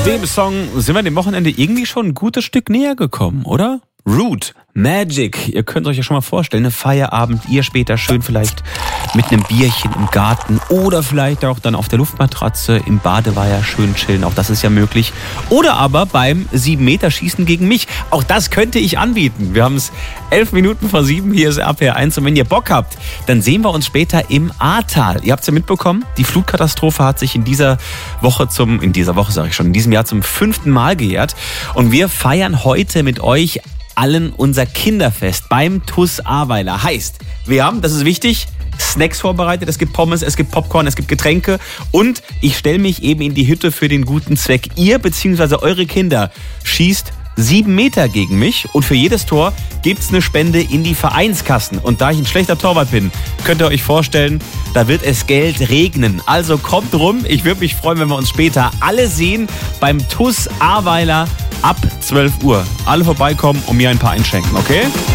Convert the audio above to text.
dem Song sind wir dem Wochenende irgendwie schon ein gutes Stück näher gekommen, oder? Root, Magic, ihr könnt euch ja schon mal vorstellen, eine Feierabend, ihr später schön vielleicht mit einem Bierchen im Garten oder vielleicht auch dann auf der Luftmatratze im Badeweiher schön chillen, auch das ist ja möglich. Oder aber beim 7-Meter-Schießen gegen mich, auch das könnte ich anbieten. Wir haben es 11 Minuten vor 7, hier ist RPR1 und wenn ihr Bock habt, dann sehen wir uns später im Ahrtal. Ihr habt es ja mitbekommen, die Flutkatastrophe hat sich in diesem Jahr zum 5. Mal gejährt und wir feiern heute mit euch allen unser Kinderfest beim TuS Ahrweiler. Heißt, wir haben, das ist wichtig, Snacks vorbereitet, es gibt Pommes, es gibt Popcorn, es gibt Getränke und ich stelle mich eben in die Hütte für den guten Zweck. Ihr bzw. eure Kinder schießt 7 Meter gegen mich und für jedes Tor gibt's eine Spende in die Vereinskassen. Und da ich ein schlechter Torwart bin, könnt ihr euch vorstellen, da wird es Geld regnen. Also kommt rum, ich würde mich freuen, wenn wir uns später alle sehen beim TuS Ahrweiler ab 12 Uhr. Alle vorbeikommen und mir ein paar einschenken, okay?